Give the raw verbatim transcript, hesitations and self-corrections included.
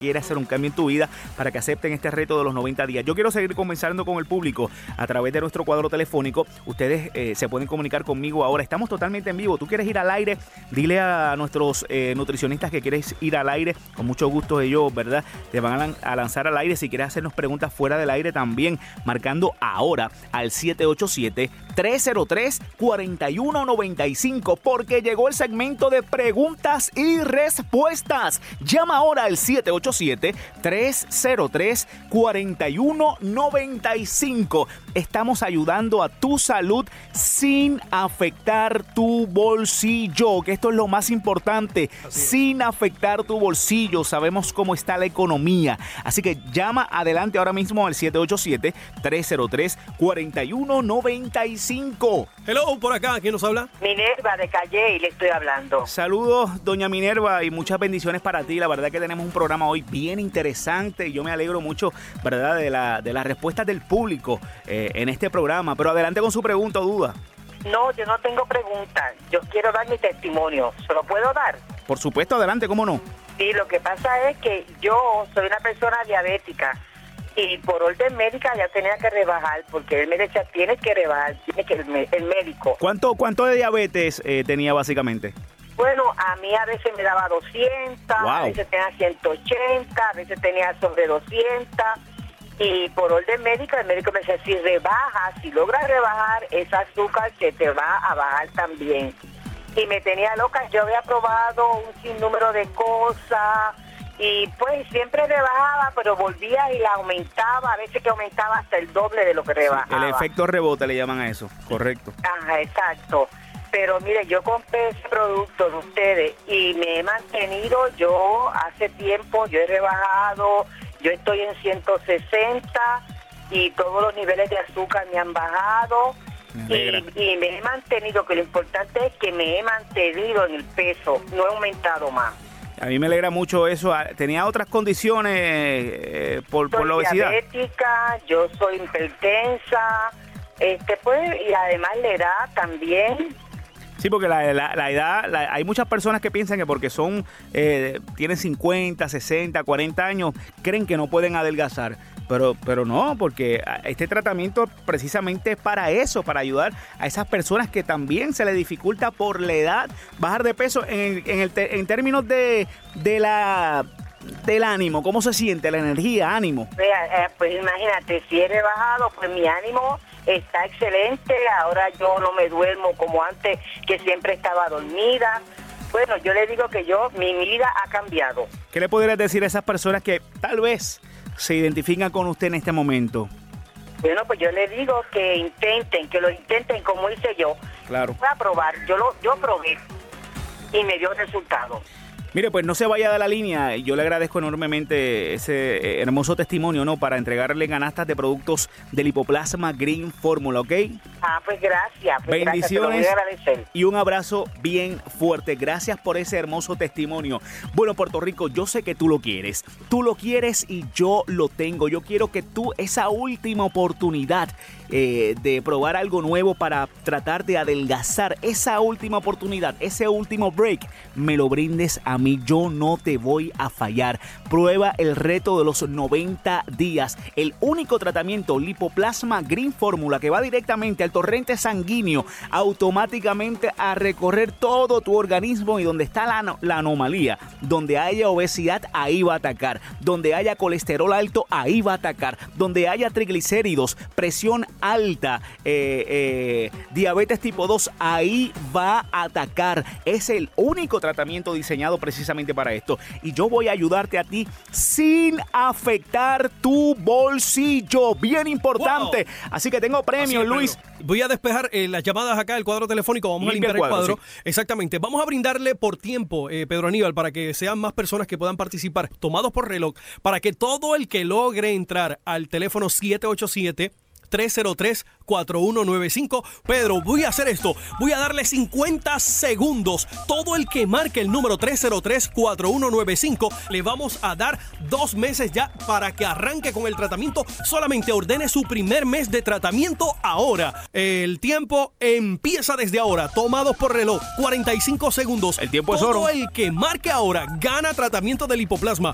quiere hacer un cambio en tu vida para que acepten este reto de los noventa días. Yo quiero seguir conversando con el público a través de nuestro cuadro telefónico. Ustedes eh, se pueden comunicar conmigo ahora. Estamos totalmente en vivo. ¿Tú quieres ir al aire? Dile a nuestros eh, nutricionistas que quieres ir al aire. Con mucho gusto ellos, ¿verdad? Te van a lanzar al aire. Si quieres hacernos preguntas fuera del aire también, marcando ahora al siete ocho siete, tres cero tres, cuatro uno nueve cinco, porque llegó el segmento de preguntas y respuestas. Llama ahora al siete ocho siete, tres cero tres, cuatro uno nueve cinco. Estamos ayudando a tu salud sin afectar tu bolsillo, que esto es lo más importante, sin afectar tu bolsillo. Sabemos cómo está la economía, así que llama adelante ahora mismo al siete ocho siete, tres cero tres, cuatro uno nueve cinco. Hello, por acá, ¿quién nos habla? Minerva de Calle y le estoy hablando. Saludos, doña Minerva, y muchas bendiciones para ti. La verdad que tenemos un programa hoy bien interesante y yo me alegro mucho, ¿verdad?, de la de las respuestas del público eh, en este programa. Pero adelante con su pregunta o duda. No, yo no tengo preguntas. Yo quiero dar mi testimonio. ¿Se lo puedo dar? Por supuesto, adelante, ¿cómo no? Sí, lo que pasa es que yo soy una persona diabética y por orden médica ya tenía que rebajar, porque él me decía, tienes que rebajar, tiene que el, el médico. ¿Cuánto, cuánto de diabetes eh, tenía básicamente? Bueno, a mí a veces me daba doscientos, wow. A veces tenía ciento ochenta, a veces tenía sobre doscientos. Y por orden médica, el médico me decía, si rebajas, si logras rebajar, ese azúcar se te va a bajar también. Y me tenía loca, yo había probado un sinnúmero de cosas, y pues siempre rebajaba, pero volvía y la aumentaba, a veces que aumentaba hasta el doble de lo que rebajaba. El efecto rebote le llaman a eso, correcto. Ajá, exacto. Pero mire, yo compré ese producto de ustedes y me he mantenido, yo hace tiempo, yo he rebajado, yo estoy en ciento sesenta y todos los niveles de azúcar me han bajado y, y me he mantenido, que lo importante es que me he mantenido en el peso, no he aumentado más. A mí me alegra mucho eso. ¿Tenía otras condiciones eh, por, por la obesidad? Soy diabética, yo soy hipertensa, este pues, y además la edad también. Sí, porque la, la, la edad, la, hay muchas personas que piensan que porque son, eh, tienen cincuenta, sesenta, cuarenta años, creen que no pueden adelgazar. Pero, pero no, porque este tratamiento precisamente es para eso, para ayudar a esas personas que también se les dificulta por la edad bajar de peso en, en, el te, en términos de, de la... del ánimo. ¿Cómo se siente la energía, ánimo? Vea, eh, pues imagínate, si he rebajado, pues mi ánimo está excelente. Ahora yo no me duermo como antes, que siempre estaba dormida. Bueno, yo le digo que yo, mi vida ha cambiado. ¿Qué le podrías decir a esas personas que tal vez se identifican con usted en este momento? Bueno, pues yo le digo que intenten, que lo intenten como hice yo. Claro. Voy a probar, yo lo yo probé y me dio resultado. Mire, pues no se vaya de la línea. Yo le agradezco enormemente ese hermoso testimonio, ¿no? Para entregarle canastas de productos del Lipoplasma Green Fórmula, ¿ok? Ah, pues gracias. Pues bendiciones gracias, te lo voy a agradecer. Y un abrazo bien fuerte. Gracias por ese hermoso testimonio. Bueno, Puerto Rico, yo sé que tú lo quieres. Tú lo quieres y yo lo tengo. Yo quiero que tú, esa última oportunidad eh, de probar algo nuevo para tratar de adelgazar, esa última oportunidad, ese último break, me lo brindes a mí. Yo no te voy a fallar. Prueba el reto de los noventa días. El único tratamiento Lipoplasma Green Fórmula que va directamente al torrente sanguíneo, automáticamente a recorrer todo tu organismo, y donde está la, la anomalía, donde haya obesidad, ahí va a atacar. Donde haya colesterol alto, ahí va a atacar. Donde haya triglicéridos, presión alta, eh, eh, diabetes tipo dos, ahí va a atacar. Es el único tratamiento diseñado precisamente para esto, y yo voy a ayudarte a ti sin afectar tu bolsillo. Bien importante. Wow. Así que tengo premios, Luis. Voy a despejar eh, las llamadas acá, el cuadro telefónico. Vamos Limpia a limpiar el cuadro. El cuadro. Sí. Exactamente. Vamos a brindarle por tiempo, eh, Pedro Aníbal, para que sean más personas que puedan participar, tomados por reloj, para que todo el que logre entrar al teléfono siete ocho siete, tres cero tres, cuatro uno nueve cinco. Pedro, voy a hacer esto. Voy a darle cincuenta segundos. Todo el que marque el número tres cero tres, cuatro uno nueve cinco, le vamos a dar dos meses ya para que arranque con el tratamiento. Solamente ordene su primer mes de tratamiento ahora. El tiempo empieza desde ahora. Tomados por reloj, cuarenta y cinco segundos. El tiempo Todo es oro. El que marque ahora gana tratamiento de lipoplasma.